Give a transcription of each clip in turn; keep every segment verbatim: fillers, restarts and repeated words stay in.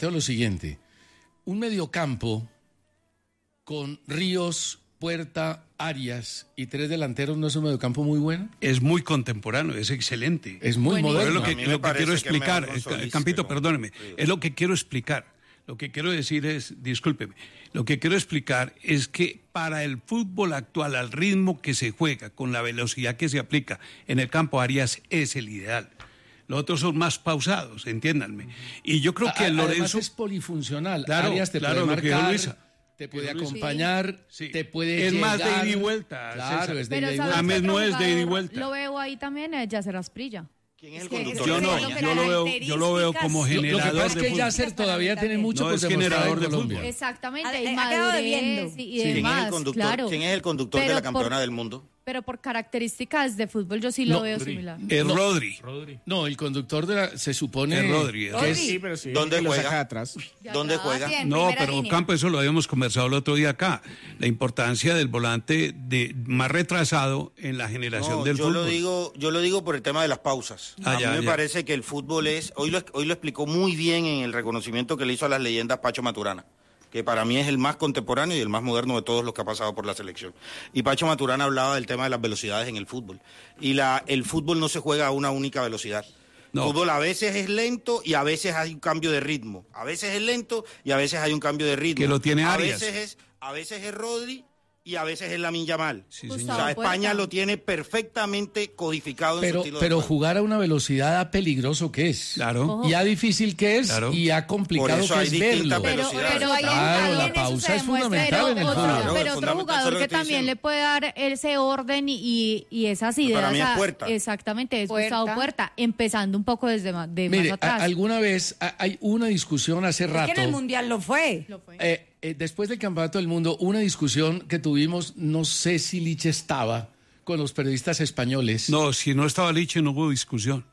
planteo lo siguiente. Un mediocampo con Ríos, Puerta, Arias y tres delanteros, ¿no es un mediocampo muy bueno? Es muy contemporáneo, es excelente. Es muy Buenísimo. moderno. Es lo que, lo que quiero explicar. Que Solís, Campito, pero... perdóneme. Sí. Es lo que quiero explicar. Lo que quiero decir es, discúlpeme, lo que quiero explicar es que para el fútbol actual, al ritmo que se juega, con la velocidad que se aplica en el campo, Arias es el ideal. Los otros son más pausados, entiéndanme. Y yo creo que a, Lorenzo... Además es polifuncional. Claro, Arias te claro, puede marcar, Luisa. te puede acompañar, sí. te puede Es llegar. más de ida y vuelta. Claro, César. es de ida y vuelta. James no es de ida y vuelta. Lo veo ahí también, es Yasser Asprilla. ¿Quién es el conductor? Yo no, yo lo veo, yo lo veo como generador. Lo que pasa es que Yasser todavía tiene mucho no, por es demostrar generador en de Colombia. fútbol. Exactamente, y madurez y, y ¿Quién demás, es el conductor, claro. ¿quién es el conductor pero de la campeona por, del mundo? Pero por características de fútbol yo sí lo no, veo Rodri. similar. Es no, Rodri. Rodri. No, el conductor de la, se supone es Rodri. que Rodri. es, Sí, pero sí, ¿Dónde que lo juega? saca atrás. ¿Dónde juega? Sí, No, pero línea. Campo, eso lo habíamos conversado el otro día acá. La importancia del volante de más retrasado en la generación No, del yo fútbol. lo digo, yo lo digo por el tema de las pausas. Ah, a ya, mí me ya. parece que el fútbol es, hoy lo, hoy lo explicó muy bien en el reconocimiento que le hizo a las leyendas Pacho Maturana, que para mí es el más contemporáneo y el más moderno de todos los que ha pasado por la selección. Y Pacho Maturana hablaba del tema de las velocidades en el fútbol. Y la, el fútbol no se juega a una única velocidad. No. El fútbol a veces es lento y a veces hay un cambio de ritmo. A veces es lento y a veces hay un cambio de ritmo. Que lo tiene a Arias. veces es, a veces es Rodri y a veces es Lamine Yamal. Sí, o señor. sea, España Puerta. lo tiene perfectamente codificado en pero, su estilo pero de juego. jugar a una velocidad a peligroso que es. Claro. Y a difícil que es Claro. y a Por complicado eso que hay es distintas verlo. Pero, velocidades. pero, hay Claro, un- la en eso pausa se es demuestra. fundamental en el Pero fútbol. otro, Claro, pero es otro fundamental, jugador eso es lo que que estoy también diciendo. le puede dar ese orden y, y esas ideas. Para mí es a- Puerta. Exactamente, es Puerta. Gustavo Puerta, empezando un poco desde ma- de Mire, más atrás. a- alguna vez a- hay una discusión hace Es rato. que en el Mundial lo fue. Lo fue. Eh, eh, después del Campeonato del Mundo, una discusión que tuvimos, no sé si Liche estaba, con los periodistas españoles. No, si no estaba Liche no hubo discusión.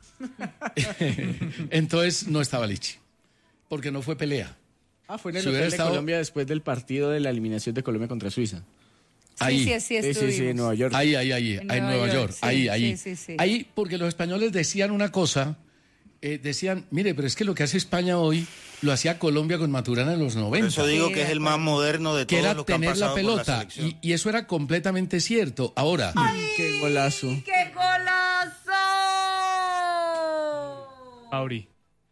Entonces no estaba Liche, porque no fue pelea. Ah, fue en el Si hotel hubiera de estado- Colombia después del partido de la eliminación de Colombia contra Suiza. Ahí. Sí, sí, sí, Sí, sí, sí, estuvimos. en Nueva York. Ahí, ahí, ahí, En ahí en Nueva Nueva York, York, sí, ahí, ahí. sí, sí, sí. Ahí, porque los españoles decían una cosa, eh, decían, mire, pero es que lo que hace España hoy lo hacía Colombia con Maturana en los Por noventa. eso digo Sí, que es de el más moderno de que todos era los que han tener la pasado por la pelota, selección. y, y eso era completamente cierto. Ahora, Qué golazo. ¡Qué golazo! Auri.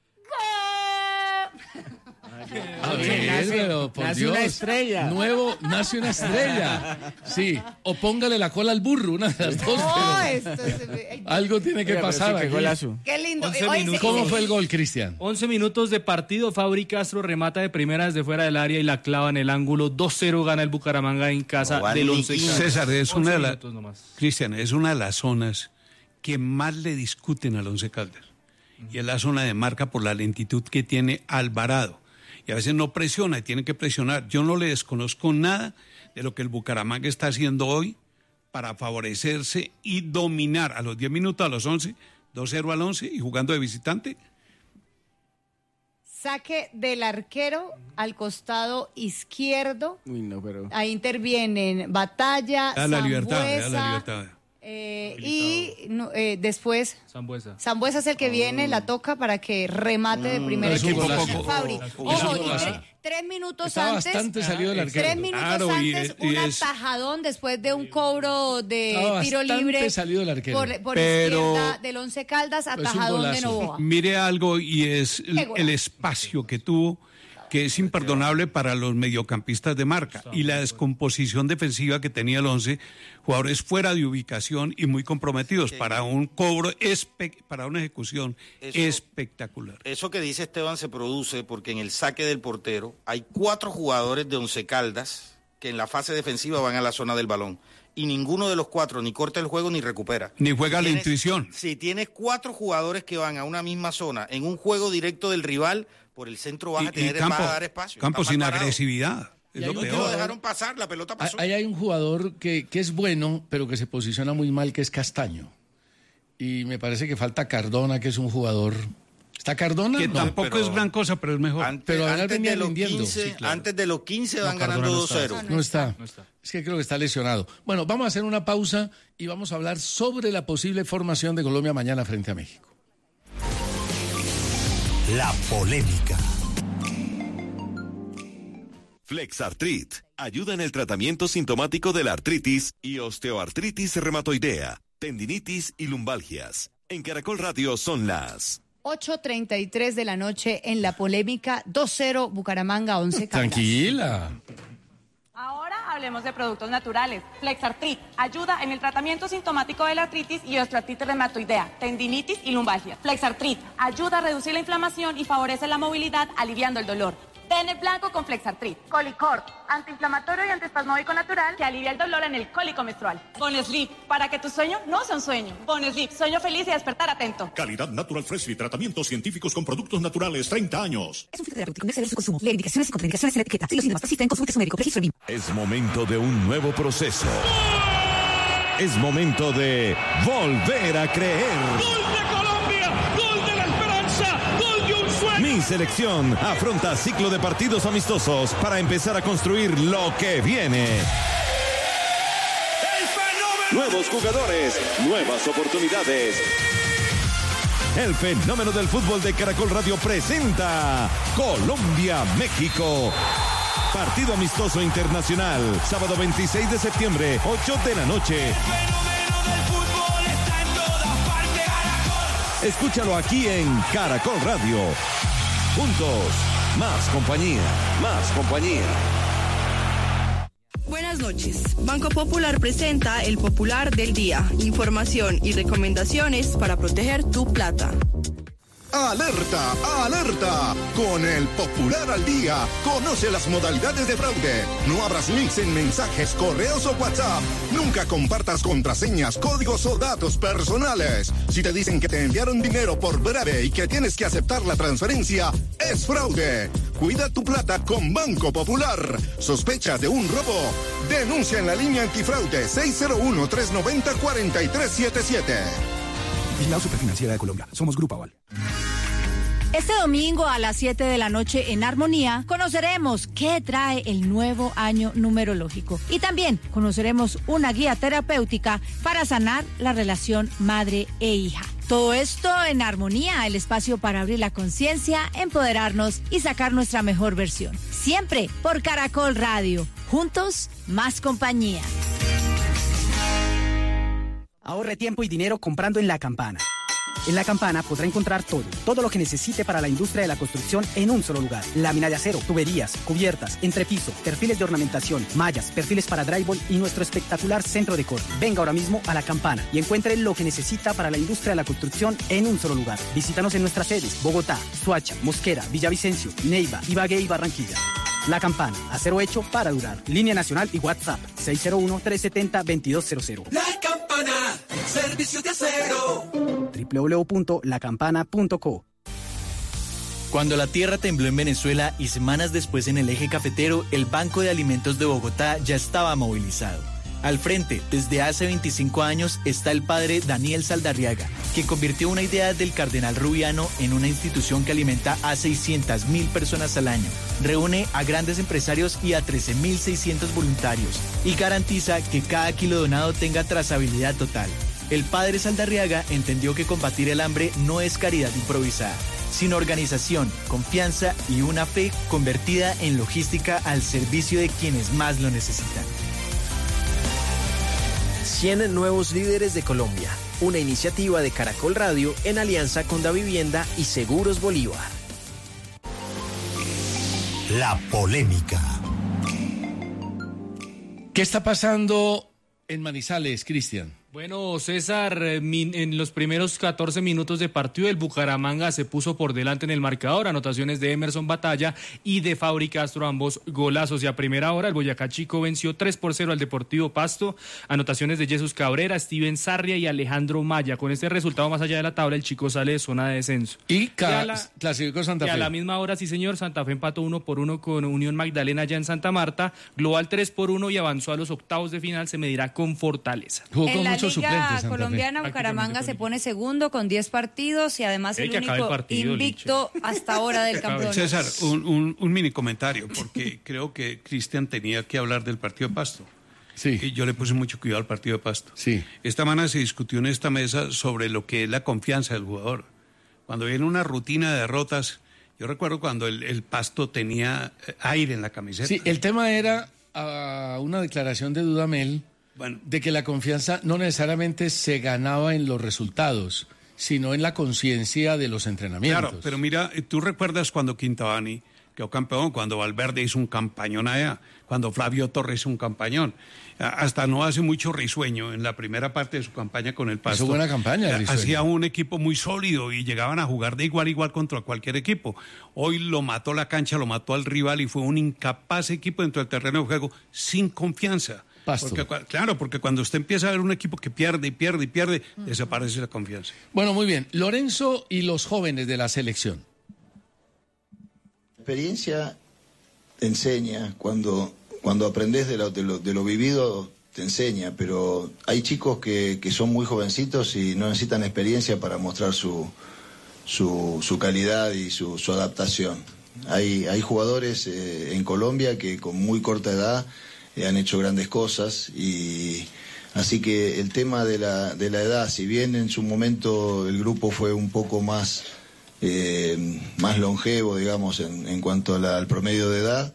a ver, nace- pero por nace Dios, una estrella. nuevo, nace una estrella, sí, o póngale la cola al burro, una de las dos, No, pero esto es- algo tiene que Oiga, pero pasar sí, qué aquí. golazo. Qué lindo. once Oye, minutos. ¿Cómo sí, fue el sí. gol, Cristian? once minutos de partido, Fabri Castro remata de primera desde fuera del área y la clava en el ángulo. dos cero gana el Bucaramanga en casa No van del ni Once quince. Caldas. César, es once una de las... minutos nomás. Cristian, es una de las zonas que más le discuten al Once Caldas. Y es la zona de marca por la lentitud que tiene Alvarado. Y a veces no presiona y tiene que presionar. Yo no le desconozco nada de lo que el Bucaramanga está haciendo hoy para favorecerse y dominar a los diez minutos, a los once, dos cero al once y jugando de visitante. Saque del arquero al costado izquierdo. Uy, no, pero... Ahí intervienen Batalla, A la libertad, a la Sambuesa, libertad. eh, y no, eh, después Sambuesa. Sambuesa es el que viene, la toca para que remate de primera es un instancia golazo. Fabri. Es un Ojo, y golazo. tre- tres minutos Estaba antes, bastante salido del arquero. tres minutos Claro, y antes, es- y un es- atajadón después de un cobro de Estaba tiro bastante libre salido del arquero. por, por Pero- izquierda del Once Caldas, un atajadón de golazo. Novoa. Mire algo y es el, golazo. el espacio que tuvo, que es imperdonable para los mediocampistas de marca, y la descomposición defensiva que tenía el once, jugadores fuera de ubicación y muy comprometidos para un cobro, espe- para una ejecución Eso- espectacular. Eso que dice Esteban se produce porque en el saque del portero hay cuatro jugadores de Once Caldas que en la fase defensiva van a la zona del balón. Y ninguno de los cuatro ni corta el juego ni recupera. Ni juega la Tienes- intuición. Si tienes cuatro jugadores que van a una misma zona en un juego directo del rival, por el centro vas Y- a y tener campo, vas a dar espacio. campo Está sin mal parado. agresividad. Es Y lo hay un No te peor. lo dejaron pasar, la pelota pasó. Ahí hay un jugador que, que es bueno, pero que se posiciona muy mal, que es Castaño. Y me parece que falta Cardona, que es un jugador... ¿Está Cardona? Que No. tampoco pero- es gran cosa, pero es mejor. Antes, Pero ahora antes venía de los rindiendo. quince, Sí, claro. antes de los quince van No, Cardona ganando no dos está. cero. No está. No está. Es que creo que está lesionado. Bueno, vamos a hacer una pausa y vamos a hablar sobre la posible formación de Colombia mañana frente a México. La polémica. Flexartrit ayuda en el tratamiento sintomático de la artritis y osteoartritis reumatoidea, tendinitis y lumbalgias. En Caracol Radio son las ocho treinta y tres de la noche en la polémica. Dos cero Bucaramanga, once Caldas. Tranquila. Ahora hablemos de productos naturales. Flexartrit ayuda en el tratamiento sintomático de la artritis y osteoartritis reumatoidea, tendinitis y lumbalgia. Flexartrit ayuda a reducir la inflamación y favorece la movilidad, aliviando el dolor. Ten el blanco con Flexartrit. Colicort, antiinflamatorio y antiespasmódico natural que alivia el dolor en el cólico menstrual. Bonesleep, para que tu sueño no sea un sueño. Bonesleep, sueño feliz y despertar atento. Calidad Natural Fresh y tratamientos científicos con productos naturales, treinta años. Es un fitoterapéutico, no exceder su consumo. Lee indicaciones y contraindicaciones en la etiqueta. Si los síntomas persisten, consulte su médico. Registro B I M. Es momento de un nuevo proceso. Es momento de volver a creer. ¡Gol de Colombia! ¡Gol de la esperanza! ¡Gol de un sueño! Mi selección afronta ciclo de partidos amistosos para empezar a construir lo que viene. Nuevos jugadores, nuevas oportunidades. El fenómeno del fútbol de Caracol Radio presenta Colombia-México. Partido amistoso internacional, sábado veintiséis de septiembre, ocho de la noche. Escúchalo aquí en Caracol Radio. Juntos, más compañía, más compañía. Buenas noches. Banco Popular presenta el Popular del Día. Información y recomendaciones para proteger tu plata. ¡Alerta! ¡Alerta! Con el Popular al Día, conoce las modalidades de fraude. No abras links en mensajes, correos o WhatsApp. Nunca compartas contraseñas, códigos o datos personales. Si te dicen que te enviaron dinero por breve y que tienes que aceptar la transferencia, es fraude. Cuida tu plata con Banco Popular. ¿Sospechas de un robo? Denuncia en la línea antifraude seis cero uno, tres nueve cero, cuatro tres siete siete. Vigilado Superfinanciera de Colombia. Somos Grupo Aval. Este domingo a las siete de la noche en Armonía conoceremos qué trae el nuevo año numerológico y también conoceremos una guía terapéutica para sanar la relación madre e hija. Todo esto en Armonía, el espacio para abrir la conciencia, empoderarnos y sacar nuestra mejor versión. Siempre por Caracol Radio. Juntos, más compañía. Ahorre tiempo y dinero comprando en La Campana. En La Campana podrá encontrar todo, todo lo que necesite para la industria de la construcción en un solo lugar. Lámina de acero, tuberías, cubiertas, entrepiso, perfiles de ornamentación, mallas, perfiles para drywall y nuestro espectacular centro de corte. Venga ahora mismo a La Campana y encuentre lo que necesita para la industria de la construcción en un solo lugar. Visítanos en nuestras sedes: Bogotá, Soacha, Mosquera, Villavicencio, Neiva, Ibagué y Barranquilla. La Campana, acero hecho para durar. Línea nacional y WhatsApp seis cero uno, tres siete cero, dos dos cero cero. La Campana, servicios de acero. doble u doble u doble u punto la campana punto co. Cuando la tierra tembló en Venezuela y semanas después en el eje cafetero, el Banco de Alimentos de Bogotá ya estaba movilizado. Al frente, desde hace veinticinco años, está el padre Daniel Saldarriaga, quien convirtió una idea del cardenal Rubiano en una institución que alimenta a seiscientas mil personas al año, reúne a grandes empresarios y a trece mil seiscientos voluntarios y garantiza que cada kilo donado tenga trazabilidad total. El padre Saldarriaga entendió que combatir el hambre no es caridad improvisada, sino organización, confianza y una fe convertida en logística al servicio de quienes más lo necesitan. cien nuevos líderes de Colombia, una iniciativa de Caracol Radio en alianza con Davivienda y Seguros Bolívar. La polémica. ¿Qué está pasando en Manizales, Cristian? Bueno, César, en los primeros catorce minutos de partido, el Bucaramanga se puso por delante en el marcador. Anotaciones de Emerson Batalla y de Fabri Castro, ambos golazos. Y a primera hora, el Boyacá Chico venció tres por cero al Deportivo Pasto. Anotaciones de Jesús Cabrera, Steven Sarria y Alejandro Maya. Con este resultado, más allá de la tabla, el Chico sale de zona de descenso. Y, ca- y la, clasificó Santa Fe. Y a la misma hora, sí señor, Santa Fe empató uno por uno con Unión Magdalena allá en Santa Marta. Global tres por uno y avanzó a los octavos de final. Se medirá con Fortaleza. Jugó con muchos suplentes. Colombiana, Bucaramanga se pone segundo con diez partidos y además el único partido, invicto Licho. Hasta ahora del campeonato. César, un, un, un mini comentario, porque creo que Cristian tenía que hablar del partido de Pasto. Sí. Y yo le puse mucho cuidado al partido de Pasto. Sí. Esta mañana se discutió en esta mesa sobre lo que es la confianza del jugador. Cuando viene una rutina de derrotas, Yo recuerdo cuando el, el Pasto tenía aire en la camiseta. Sí, el tema era uh, una declaración de Dudamel bueno. de que la confianza no necesariamente se ganaba en los resultados, sino en la conciencia de los entrenamientos. Claro, pero mira, tú recuerdas cuando Quintabani quedó campeón, cuando Valverde hizo un campañón allá, cuando Flavio Torres hizo un campañón. Hasta no hace mucho Risueño, en la primera parte de su campaña con el Pasto. Hizo buena campaña, Risueño. Hacía un equipo muy sólido y llegaban a jugar de igual a igual contra cualquier equipo. Hoy lo mató la cancha, lo mató al rival y fue un incapaz equipo dentro del terreno de juego, sin confianza. Pasto. Porque, claro, porque cuando usted empieza a ver un equipo que pierde y pierde y pierde, uh-huh. desaparece la confianza. Bueno, muy bien. Lorenzo y los jóvenes de la selección. La experiencia te enseña, cuando, cuando aprendes de lo, de, lo, de lo vivido te enseña, pero hay chicos que, que son muy jovencitos y no necesitan experiencia para mostrar su, su, su calidad y su, su adaptación. Hay, hay jugadores eh, en Colombia que con muy corta edad eh, han hecho grandes cosas, y así que el tema de la, de la edad, si bien en su momento el grupo fue un poco más... Eh, más longevo, digamos, en, en cuanto a la, al promedio de edad,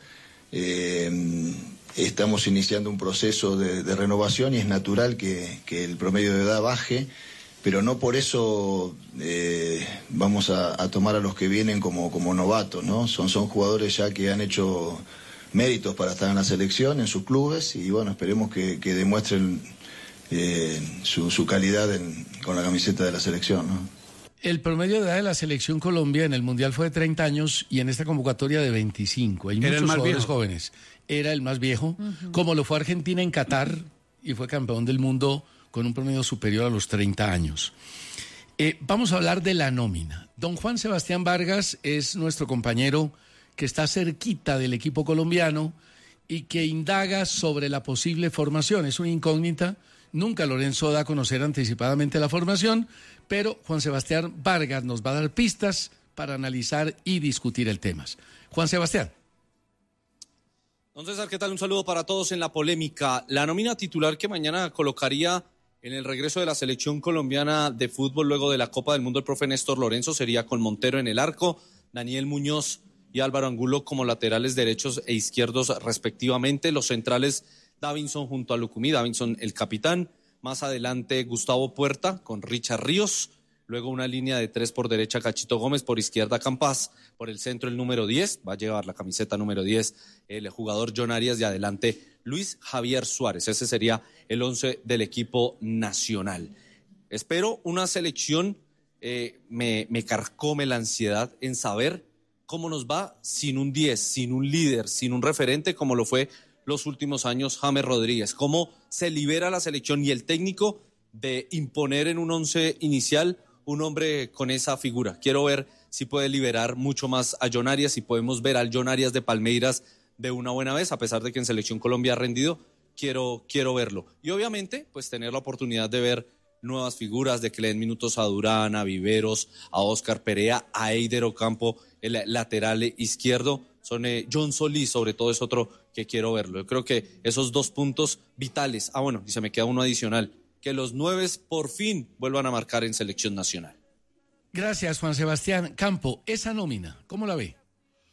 eh, estamos iniciando un proceso de, de renovación y es natural que, que el promedio de edad baje, pero no por eso eh, vamos a, a tomar a los que vienen como, como novatos, ¿no? Son, son jugadores ya que han hecho méritos para estar en la selección, en sus clubes, y bueno, esperemos que, que demuestren eh, su, su calidad en, con la camiseta de la selección, ¿no? El promedio de edad de la selección Colombia en el Mundial fue de treinta años y en esta convocatoria de veinticinco. Hay muchos jugadores jóvenes. Era el más viejo, uh-huh. como lo fue Argentina en Qatar y fue campeón del mundo con un promedio superior a los treinta años. Eh, vamos a hablar de la nómina. Don Juan Sebastián Vargas es nuestro compañero que está cerquita del equipo colombiano y que indaga sobre la posible formación. Es una incógnita. Nunca Lorenzo da a conocer anticipadamente la formación, pero Juan Sebastián Vargas nos va a dar pistas para analizar y discutir el tema. Juan Sebastián. Don César, ¿qué tal? Un saludo para todos en la polémica. La nómina titular que mañana colocaría en el regreso de la selección colombiana de fútbol luego de la Copa del Mundo el profe Néstor Lorenzo sería con Montero en el arco, Daniel Muñoz y Álvaro Angulo como laterales derechos e izquierdos respectivamente. Los centrales, Davinson junto a Lucumí, Davinson el capitán. Más adelante Gustavo Puerta con Richard Ríos. Luego una línea de tres por derecha, Cachito Gómez, por izquierda Campas, por el centro el número diez, va a llevar la camiseta número diez el jugador John Arias, y adelante Luis Javier Suárez. Ese sería el once del equipo nacional. Espero una selección, eh, me, me carcome la ansiedad en saber cómo nos va sin un diez, sin un líder, sin un referente como lo fue los últimos años James Rodríguez. Cómo se libera la selección y el técnico de imponer en un once inicial un hombre con esa figura. Quiero ver si puede liberar mucho más a John Arias, si podemos ver al John Arias de Palmeiras de una buena vez, a pesar de que en Selección Colombia ha rendido. Quiero, quiero verlo. Y obviamente, pues tener la oportunidad de ver nuevas figuras, de que le den minutos a Durán, a Viveros, a Oscar Perea, a Eider Ocampo, el lateral izquierdo. Son eh, John Solís, sobre todo, es otro que quiero verlo. Yo creo que esos dos puntos vitales. Ah, bueno, y se me queda uno adicional. Que los nueves por fin vuelvan a marcar en selección nacional. Gracias, Juan Sebastián. Campo, esa nómina, ¿cómo la ve?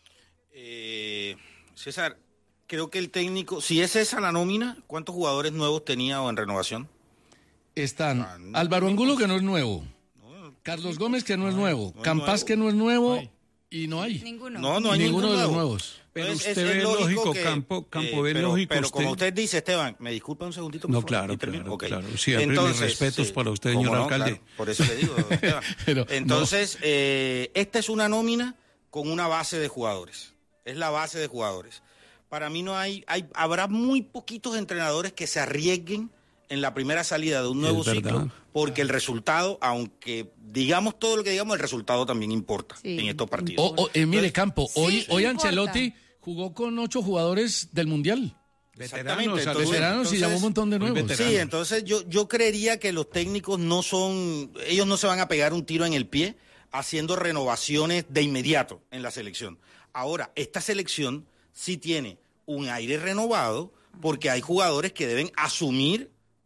Eh, César, creo que el técnico, si es esa la nómina, ¿cuántos jugadores nuevos tenía o en renovación? Están ah, no, Álvaro Angulo, que no es nuevo. No, Carlos Gómez, que no, no es nuevo. No Campas, que no es nuevo. No y no hay. Ninguno. No, no hay ninguno ninguno de los nuevo. nuevos. Pero usted es, es, ve lógico, lógico que, Campo, Campo eh, ve pero, lógico pero usted. como usted dice, Esteban, me disculpa un segundito, por No, favor, claro, claro, okay. claro. Siempre Entonces, mis respetos sí, para usted, señor no, alcalde. Claro, por eso le digo, Esteban. Pero, Entonces, no. eh, esta es una nómina con una base de jugadores. Es la base de jugadores. Para mí no hay, hay habrá muy poquitos entrenadores que se arriesguen en la primera salida de un nuevo ciclo, porque el resultado, aunque digamos todo lo que digamos, el resultado también importa sí. en estos partidos. O, o, eh, mire, Campo, sí, hoy, sí hoy importa. Ancelotti jugó con ocho jugadores del Mundial. Veteranos, entonces, veteranos entonces, y llamó un montón de nuevos. Sí, entonces yo, yo creería que los técnicos no son, ellos no se van a pegar un tiro en el pie haciendo renovaciones de inmediato en la selección. Ahora, esta selección sí tiene un aire renovado porque hay jugadores que deben asumir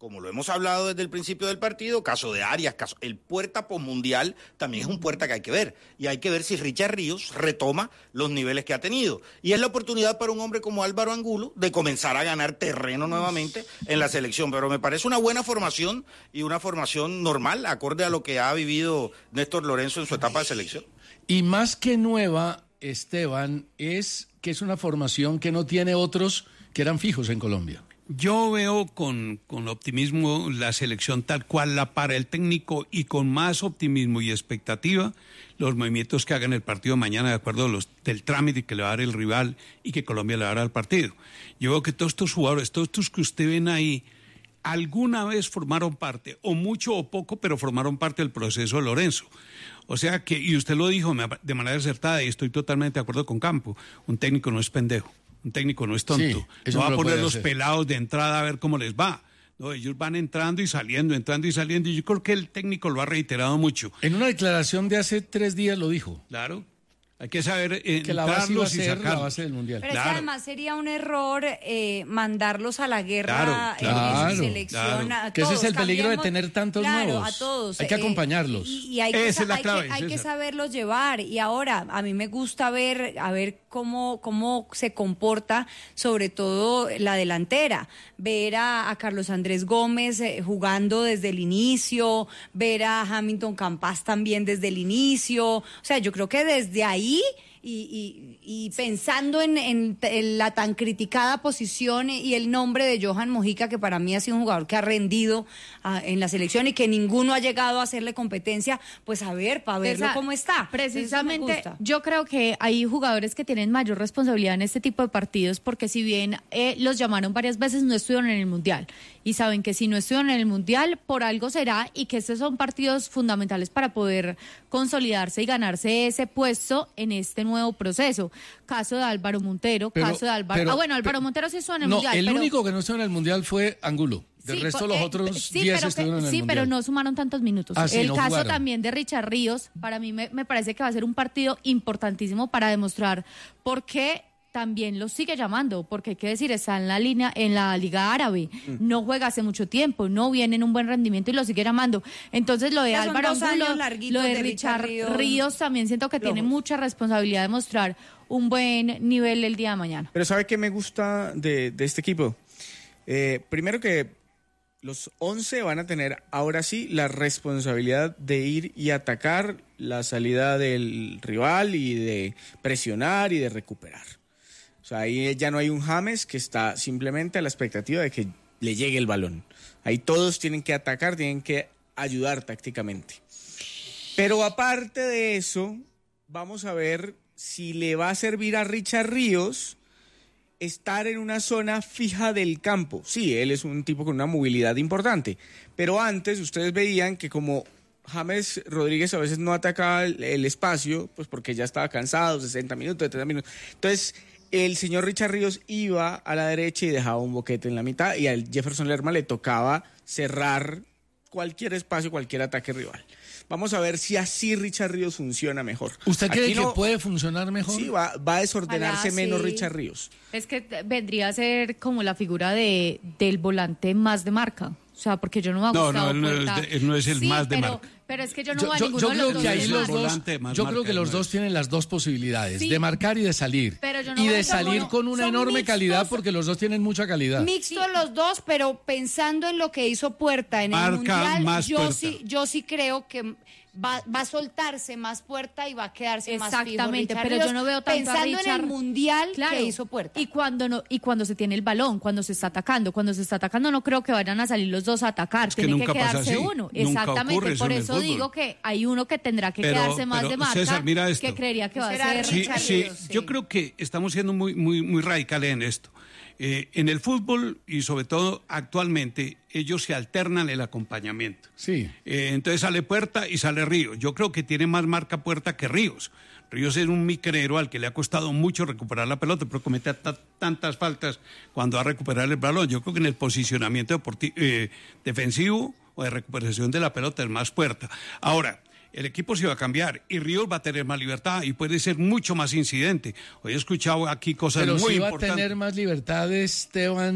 como lo hemos hablado desde el principio del partido, caso de Arias, caso, el puerta postmundial también es un puerta que hay que ver. Y hay que ver si Richard Ríos retoma los niveles que ha tenido. Y es la oportunidad para un hombre como Álvaro Angulo de comenzar a ganar terreno nuevamente en la selección. Pero me parece una buena formación y una formación normal, acorde a lo que ha vivido Néstor Lorenzo en su etapa de selección. Y más que nueva, Esteban, es que es una formación que no tiene otros que eran fijos en Colombia. Yo veo con, con optimismo la selección tal cual la para el técnico y con más optimismo y expectativa los movimientos que haga en el partido mañana de acuerdo a los del trámite que le va a dar el rival y que Colombia le va a dar al partido. Yo veo que todos estos jugadores, todos estos que usted ven ahí, alguna vez formaron parte, o mucho o poco, pero formaron parte del proceso de Lorenzo. O sea que, y usted lo dijo de manera acertada y estoy totalmente de acuerdo con Campo, un técnico no es pendejo. Un técnico no es tonto, sí, no va a poner los pelados de entrada a ver cómo les va. No, ellos van entrando y saliendo, entrando y saliendo, y yo creo que el técnico lo ha reiterado mucho. En una declaración de hace tres días lo dijo. Claro. Hay que saber eh, que la base iba a ser la base del mundial. Pero claro. es que además sería un error eh, mandarlos a la guerra claro, claro, en selección. Claro. A que todos, ese es el peligro cambiemos, de tener tantos claro, nuevos. A todos. Hay que acompañarlos. Eh, y, y hay, que, esa es la hay, clave, que, hay es que esa. saberlos llevar. Y ahora, a mí me gusta ver, a ver cómo, cómo se comporta, sobre todo la delantera. Ver a, a Carlos Andrés Gómez eh, jugando desde el inicio, ver a Hamilton Campas también desde el inicio. O sea, yo creo que desde ahí... Y, y, y pensando en, en, en la tan criticada posición y el nombre de Johan Mojica, que para mí ha sido un jugador que ha rendido uh, en la selección y que ninguno ha llegado a hacerle competencia, pues a ver, para verlo Esa, cómo está. Precisamente, yo creo que hay jugadores que tienen mayor responsabilidad en este tipo de partidos, porque si bien eh, los llamaron varias veces, no estuvieron en el Mundial. Y saben que si no estuvieron en el Mundial, por algo será, y que estos son partidos fundamentales para poder consolidarse y ganarse ese puesto en este nuevo proceso. Caso de Álvaro Montero, pero, caso de Álvaro... Pero, ah, bueno, Álvaro pero, Montero sí estuvo en el no, Mundial. el pero, único que no estuvo en el Mundial fue Angulo. Del sí, resto, los eh, otros sí, diez estuvieron que, en el sí, Mundial. Sí, pero no sumaron tantos minutos. Ah, sí, el no caso jugaron. también de Richard Ríos, para mí me, me parece que va a ser un partido importantísimo para demostrar por qué también lo sigue llamando, porque hay que decir, está en la línea, en la Liga Árabe, mm. no juega hace mucho tiempo, no viene en un buen rendimiento y lo sigue llamando. Entonces lo de ya Álvaro Angulo, lo de, de Richard Ríos. Ríos también siento que Lojos. Tiene mucha responsabilidad de mostrar un buen nivel el día de mañana. Pero ¿sabe qué me gusta de, de este equipo? Eh, primero que los once van a tener ahora sí la responsabilidad de ir y atacar la salida del rival y de presionar y de recuperar. O sea, ahí ya no hay un James que está simplemente a la expectativa de que le llegue el balón. Ahí todos tienen que atacar, tienen que ayudar tácticamente. Pero aparte de eso, vamos a ver si le va a servir a Richard Ríos estar en una zona fija del campo. Sí, él es un tipo con una movilidad importante, pero antes ustedes veían que como James Rodríguez a veces no atacaba el, el espacio, pues porque ya estaba cansado, sesenta minutos, setenta minutos. Entonces el señor Richard Ríos iba a la derecha y dejaba un boquete en la mitad, y al Jefferson Lerma le tocaba cerrar cualquier espacio, cualquier ataque rival. Vamos a ver si así Richard Ríos funciona mejor. ¿Usted cree Aquí no, que puede funcionar mejor? Sí, va, va a desordenarse Ojalá, menos sí. Richard Ríos. Es que vendría a ser como la figura de del volante más de marca. O sea, porque yo no me ha no, gustado. No, no, él no, es, él no es el sí, más de pero, marca. Pero es que yo no yo, voy a yo, ninguno yo de creo los que dos. ahí los dos, volante, yo marca, creo que los no dos tienen las dos posibilidades, sí. de marcar y de salir. Pero yo no y voy de a salir son, con una enorme mixtos, calidad, porque los dos tienen mucha calidad. Mixtos sí. los dos, pero pensando en lo que hizo Puerta en marca el Mundial, más yo Puerta. sí, yo sí creo que Va, va a soltarse más Puerta y va a quedarse más fijo. Exactamente, Richard pero Ríos, yo no veo tanto pensando a Richard, en el Mundial claro, que hizo Puerta. Y cuando no y cuando se tiene el balón, cuando se está atacando, cuando se está atacando no creo que vayan a salir los dos a atacar, es que tiene que quedarse así. uno. Nunca Exactamente, por eso digo que hay uno que tendrá que pero, quedarse más pero, de marca, César, mira esto. que creería que va Será a ser sí, Richard sí, Ríos, sí. Yo creo que estamos siendo muy, muy, muy radicales en esto. Eh, en el fútbol y sobre todo actualmente ellos se alternan el acompañamiento. Sí. Eh, entonces sale Puerta y sale Ríos. Yo creo que tiene más marca Puerta que Ríos. Ríos es un micrero al que le ha costado mucho recuperar la pelota, pero comete tantas faltas cuando va a recuperar el balón. Yo creo que en el posicionamiento eh, defensivo o de recuperación de la pelota es más Puerta. Ahora, el equipo se va a cambiar y Ríos va a tener más libertad y puede ser mucho más incidente. Hoy he escuchado aquí cosas Pero muy si va importantes. a tener más libertad, Esteban,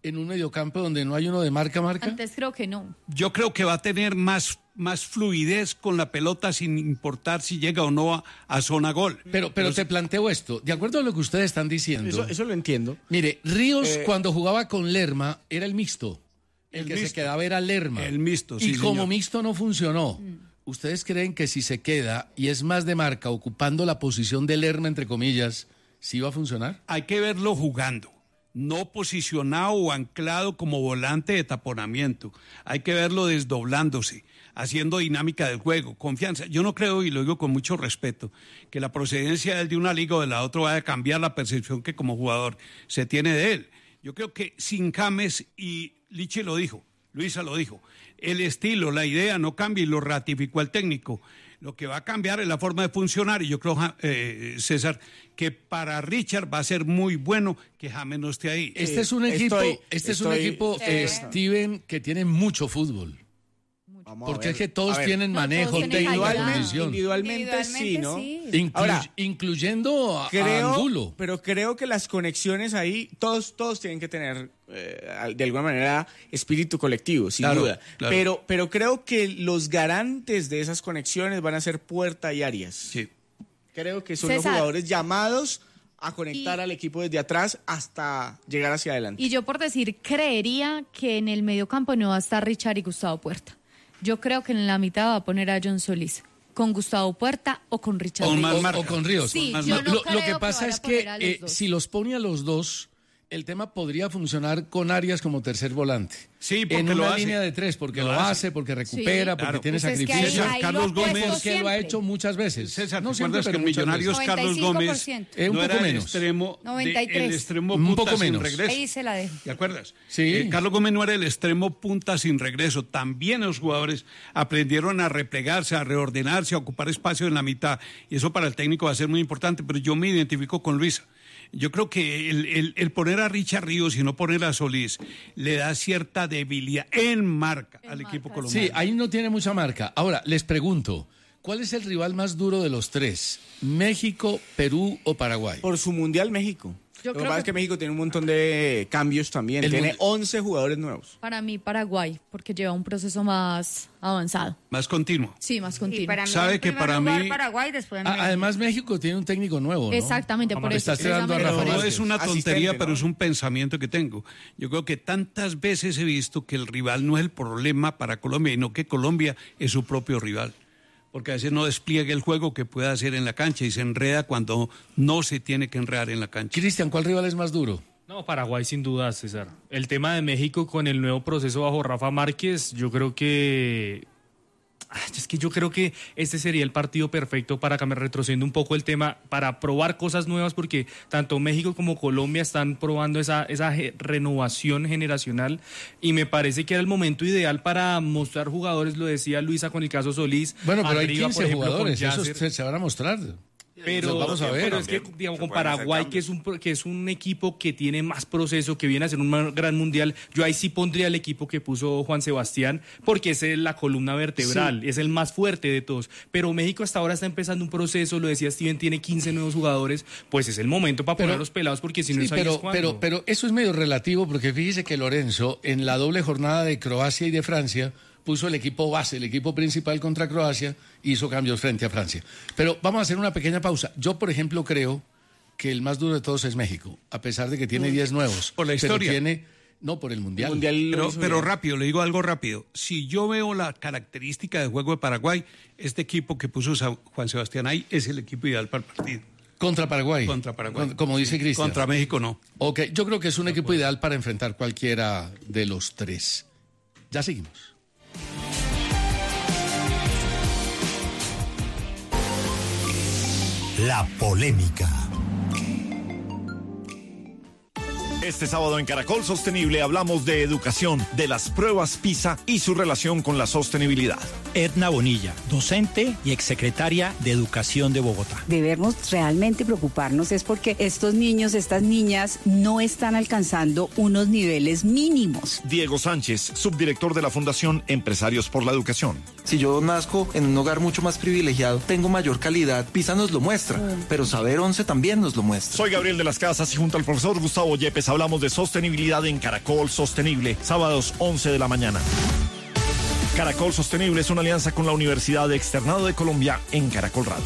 en un mediocampo donde no hay uno de marca a marca? Antes creo que no. Yo creo que va a tener más, más fluidez con la pelota sin importar si llega o no a, a zona gol. Pero, pero te planteo esto, de acuerdo a lo que ustedes están diciendo. Eso, eso lo entiendo. Mire, Ríos Eh, cuando jugaba con Lerma era el mixto. El, El que mixto. se quedaba era Lerma. El mixto, Y sí, como señor. mixto no funcionó. ¿Ustedes creen que si se queda y es más de marca ocupando la posición de Lerma, entre comillas, sí va a funcionar? Hay que verlo jugando, no posicionado o anclado como volante de taponamiento. Hay que verlo desdoblándose, haciendo dinámica del juego, confianza. Yo no creo, y lo digo con mucho respeto, que la procedencia del de una liga o de la otra vaya a cambiar la percepción que como jugador se tiene de él. Yo creo que sin James, y Lichi lo dijo, Luisa lo dijo, el estilo, la idea no cambia y lo ratificó el técnico. Lo que va a cambiar es la forma de funcionar y yo creo, eh, César, que para Richard va a ser muy bueno que James no esté ahí. Este es un equipo, Estoy- este es un estoy- equipo, eh, Steven, que tiene mucho fútbol. Vamos a Porque ver. es que todos A ver, tienen No, manejo todos tienen técnico de calidad. condición. Individualmente, sí, ¿no? Inclu- Ahora, incluyendo a, a creo, Angulo. pero creo que las conexiones ahí, todos, todos tienen que tener eh, de alguna manera espíritu colectivo, sin Claro, duda. claro. Pero, pero creo que los garantes de esas conexiones van a ser Puerta y Arias. Sí. Creo que son César. los jugadores llamados a conectar Y- al equipo desde atrás hasta llegar hacia adelante. Y yo por decir, creería que en el mediocampo no va a estar Richard y Gustavo Puerta. Yo creo que en la mitad va a poner a John Solís, con Gustavo Puerta o con Richard O, Ríos. o- o con Ríos. Sí, Más yo mar- no lo, creo lo que que pasa vaya es a poner que a los eh, dos. si los pone a los dos, el tema podría funcionar con Arias como tercer volante. Sí, porque en una lo hace. línea de tres, porque Lo lo, hace. hace, porque recupera, Sí. porque Claro. tiene Pues es que sacrificio. ahí- ahí lo Carlos ha puesto Gómez, porque lo ha siempre. hecho muchas veces. César, ¿te no siempre, acuerdas que pero en muchas Millonarios veces. Carlos noventa y cinco por Gómez ciento. Eh, un no poco era el menos. extremo, de- noventa y tres. el extremo Un punta poco sin menos. regreso? Ahí se la dejo. ¿Te acuerdas? Sí. Eh, Carlos Gómez no era el extremo punta sin regreso. También los jugadores aprendieron a replegarse, a reordenarse, a ocupar espacio en la mitad. Y eso para el técnico va a ser muy importante, pero yo me identifico con Luisa. Yo creo que el, el- el poner a Richard Ríos y no poner a Solís le da cierta debilidad en marca al equipo colombiano. Sí, ahí no tiene mucha marca. Ahora, les pregunto, ¿cuál es el rival más duro de los tres? ¿México, Perú o Paraguay? Por su Mundial México. Yo Lo que creo pasa que- es que México tiene un montón de cambios también. El Tiene mundial- once jugadores nuevos. Para mí, Paraguay, porque lleva un proceso más avanzado. Más continuo. Sí, más Y continuo. para mí, Sabe en que primer para lugar, mí- Paraguay, después Ah, México. además, México tiene un técnico nuevo, ¿no? Exactamente, por Está eso. estrenando a precisamente Rafa por No eso. Márquez. es una tontería, Asistente, ¿no? pero es un pensamiento que tengo. Yo creo que tantas veces he visto que el rival no es el problema para Colombia, sino que Colombia es su propio rival. Porque a veces no despliega el juego que puede hacer en la cancha y se enreda cuando no se tiene que enredar en la cancha. Cristian, ¿cuál rival es más duro? No, Paraguay sin duda, César. El tema de México con el nuevo proceso bajo Rafa Márquez, yo creo que... Ah, Es que yo creo que este sería el partido perfecto para cambiar, retrocediendo un poco el tema, para probar cosas nuevas, porque tanto México como Colombia están probando esa, esa ge- renovación generacional y me parece que era el momento ideal para mostrar jugadores, lo decía Luisa con el caso Solís. Bueno, pero hay arriba, por quince ejemplo, con jugadores, esos Yasser. se, se van a mostrar. Pero, Los vamos a ver. pero es que, También. digamos, Se con pueden hacer Paraguay, que es, un, pro- que es un equipo que tiene más proceso, que viene a ser un ma- gran mundial, yo ahí sí pondría el equipo que puso Juan Sebastián, porque es el- la columna vertebral, es el más fuerte de todos. Pero México hasta ahora está empezando un proceso, lo decía Steven, tiene quince nuevos jugadores, pues es el momento para Pero- poner a los pelados, porque si no Sí, es ahí pero, es cuando. pero, pero eso es medio relativo, porque fíjese que Lorenzo, en la doble jornada de Croacia y de Francia, puso el equipo base, el equipo principal contra Croacia, hizo cambios frente a Francia. Pero vamos a hacer una pequeña pausa. Yo, por ejemplo, creo que el más duro de todos es México, a pesar de que tiene diez nuevos. Por la pero historia. tiene, no, por el Mundial. El Mundial lo Pero, hizo pero bien. rápido, le digo algo rápido. Si yo veo la característica de juego de Paraguay, este equipo que puso Sa- Juan Sebastián ahí es el equipo ideal para el partido. Contra Paraguay. Contra Paraguay. Con- como dice Cristian. Contra México no. Ok, yo creo que es un equipo ideal para enfrentar cualquiera de los tres. Ya seguimos. La polémica. Este sábado en Caracol Sostenible hablamos de educación, de las pruebas PISA y su relación con la sostenibilidad. Edna Bonilla, docente y exsecretaria de Educación de Bogotá. Debemos realmente preocuparnos es porque estos niños, estas niñas no están alcanzando unos niveles mínimos. Diego Sánchez, subdirector de la Fundación Empresarios por la Educación. Si yo nazco en un hogar mucho más privilegiado, tengo mayor calidad, PISA nos lo muestra, pero Saber once también nos lo muestra. Soy Gabriel de las Casas y junto al profesor Gustavo Yepes hablamos de sostenibilidad en Caracol Sostenible, sábados once de la mañana. Caracol Sostenible es una alianza con la Universidad de Externado de Colombia en Caracol Radio.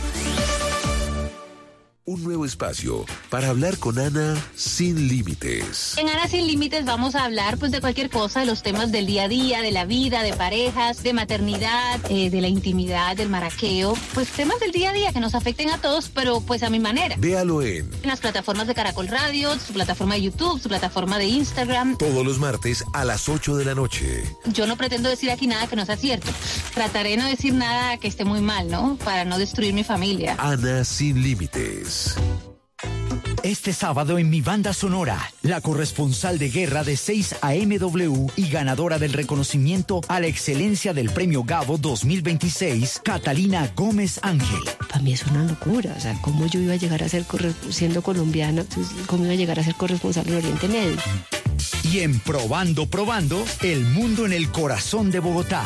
Un nuevo espacio para hablar con Ana sin límites. En Ana Sin Límites vamos a hablar pues de cualquier cosa, de los temas del día a día, de la vida, de parejas, de maternidad, eh, de la intimidad, del maraqueo, pues temas del día a día que nos afecten a todos, pero pues a mi manera. Véalo en, en las plataformas de Caracol Radio, su plataforma de YouTube, su plataforma de Instagram. Todos los martes a las ocho de la noche. Yo no pretendo decir aquí nada que no sea cierto. Trataré de no decir nada que esté muy mal, ¿no? Para no destruir mi familia. Ana Sin Límites. Este sábado en Mi Banda Sonora, la corresponsal de guerra de seis A M W y ganadora del reconocimiento a la excelencia del Premio Gabo dos mil veintiséis, Catalina Gómez Ángel. Para mí es una locura, o sea, ¿cómo yo iba a llegar a ser, siendo colombiana, cómo iba a llegar a ser corresponsal del Oriente Medio? Y en Probando, Probando, el mundo en el corazón de Bogotá.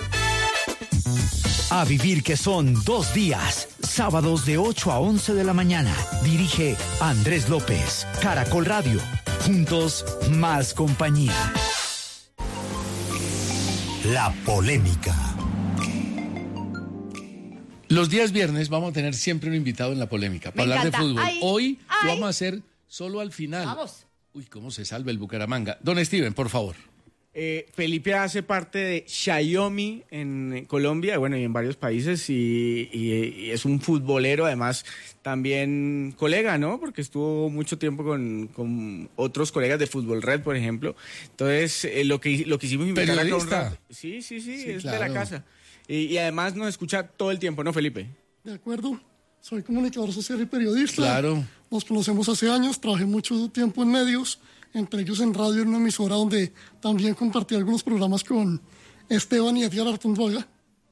A vivir que son dos días, sábados de ocho a once de la mañana. Dirige Andrés López, Caracol Radio. Juntos, más compañía. La polémica. Los días viernes vamos a tener siempre un invitado en La Polémica para Me hablar encanta. de fútbol. Ay, Hoy ay. lo vamos a hacer solo al final. Vamos. Uy, cómo se salva el Bucaramanga. Don Steven, por favor. Eh, Felipe hace parte de Xiaomi en Colombia, bueno, y en varios países, y, y- y es un futbolero, además, también colega, ¿no? Porque estuvo mucho tiempo con, con otros colegas de Fútbol Red, por ejemplo. Entonces, eh, lo que lo que hicimos invitar acá un Periodista. rato- Sí, sí, sí, Sí, es de claro. la casa. Y, y además nos escucha todo el tiempo, ¿no, Felipe? De acuerdo, soy comunicador social y periodista. Claro. Nos conocemos hace años, trabajé mucho tiempo en medios, entre ellos en radio, en una emisora donde también compartí algunos programas con Esteban y Edgar Artunduaga.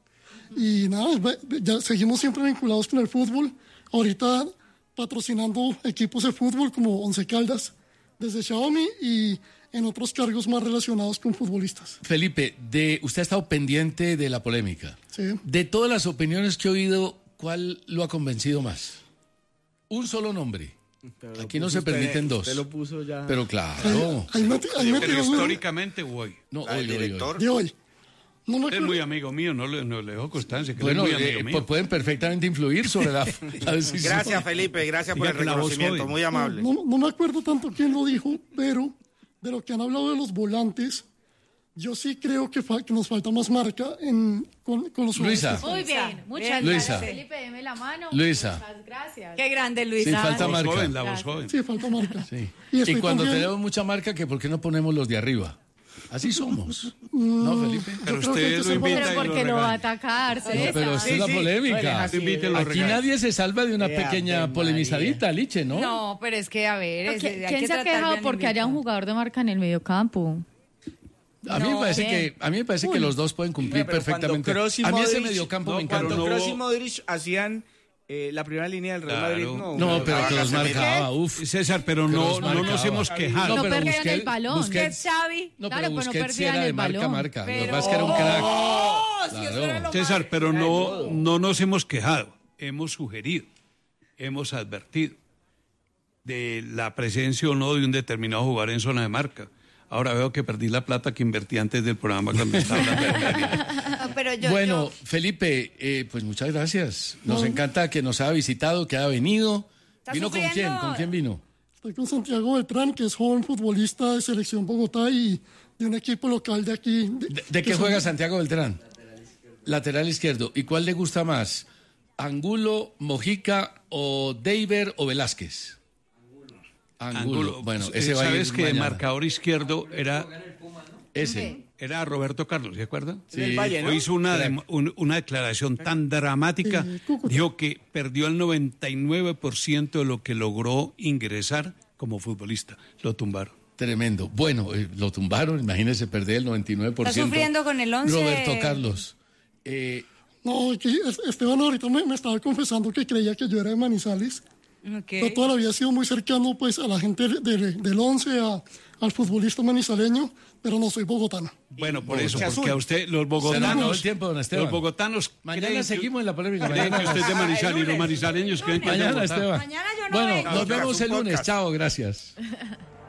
Y nada, ve- ya seguimos siempre vinculados con el fútbol. Ahorita patrocinando equipos de fútbol como Once Caldas desde Xiaomi y en otros cargos más relacionados con futbolistas. Felipe, de, usted ha estado pendiente de La Polémica. Sí. De todas las opiniones que he oído, ¿cuál lo ha convencido más? Un solo nombre. Pero Aquí lo no puso se usted- permiten dos. usted lo puso ya. Pero claro. Ahí me- ahí me Pero tiró duro. históricamente, hoy. No, Ah, el hoy, hoy, hoy. director. De hoy. No me Es acuerdo. muy amigo mío, no le, no le dejo constancia, que Bueno, él es muy eh, amigo mío. pues pueden perfectamente influir sobre la, la decisión. Gracias, Felipe, gracias por Diga el que la voz reconocimiento, joven. muy amable. No, no me acuerdo tanto quién lo dijo, pero de lo que han hablado de los volantes, yo sí creo que, fa- que nos falta más marca en, con, con los Luisa. jugadores. Muy bien, muchas Luisa. gracias. Felipe, deme la mano. Luisa. Muchas gracias. Qué grande, Sí, Luisa. falta La voz marca. joven, la voz joven. Sí, falta marca. Sí. Y Y, estoy cuando también- tenemos mucha marca, que ¿por qué no ponemos los de arriba? Así somos. ¿No, Felipe? Pero Yo creo que hay usted que lo ser invita Pero y lo porque lo va a regaña. atacar, No, César. pero esta Sí, es la sí. polémica. Bueno, Invite y lo Aquí regaña. nadie se salva de una Eh, pequeña Ave polemizadita, Liche, ¿no? No, pero es que, a ver, es- ¿Quién, hay quién que se ha tratar quejado bien porque al haya un invitado. jugador de marca en el mediocampo? A mí me No, parece bien. que a mí me parece que los dos pueden cumplir Bueno, pero perfectamente. cuando Kroos y A mí ese Modric- mediocampo no, me Cuando encanta. no Kroos y hubo- Modric hacían eh, la primera línea del Real Claro. Madrid, no. No, pero que los Casemiro. marcaba, uf. César, pero no, Kroos no nos marcaba. hemos quejado. No pero perdían Busquets- el balón. Busquets- ¿Qué, Xavi? No, Claro, pero pero no Busquets sí perdían era de el marca balón. marca. Lo que Pero- pasa es que era un crack. ¡Oh! Si eso Claro. era lo César, más- pero era no, todo. no nos hemos quejado, hemos sugerido, hemos advertido de la presencia o no de un determinado jugador en zona de marca. Ahora veo que perdí la plata que invertí antes del programa cuando estaba hablando de Medellín. No, pero yo, Bueno, yo- Felipe, eh, pues muchas gracias. Nos No. encanta que nos haya visitado, que haya venido. ¿Está ¿Vino con sufriendo? quién? ¿Con quién vino? Estoy con Santiago Beltrán, que es joven futbolista de Selección Bogotá y de un equipo local de aquí. ¿De, de qué que juega son- Santiago Beltrán? Lateral izquierdo. ¿Y cuál le gusta más? ¿Angulo, Mojica o Deiber o Velázquez? Angulo. Angulo. Bueno, Eh, ese va a ir ¿Sabes que de mañana. marcador izquierdo era, Ese. era Roberto Carlos, ¿se acuerda? Sí. El Valle, ¿no? Hoy hizo una, Crack. dem- un- una declaración tan dramática, Sí, Cúcuta. dijo que perdió el noventa y nueve por ciento de lo que logró ingresar como futbolista. Lo tumbaron. Tremendo. Bueno, eh, lo tumbaron, imagínese perder el noventa y nueve por ciento. Está sufriendo con el once. Roberto Carlos. Eh, No, que es- Esteban ahorita me, me estaba confesando que creía que yo era de Manizales. Ok. Yo toda la vida he sido muy cercano pues, a la gente de- de- del once, a- al futbolista manizaleño, pero no soy bogotano. Bueno, por eso, Se porque azul. a usted, los Se nos acabó bogotanos, el tiempo, don Esteban. los bogotanos Mañana creen que- seguimos en la polémica. creen que Mañana, usted es de Manizales y los manizaleños creen que es de mañana Bogotá. Esteban. Mañana yo no Bueno, vengo. nos vemos el Un lunes. podcast. Chao, gracias.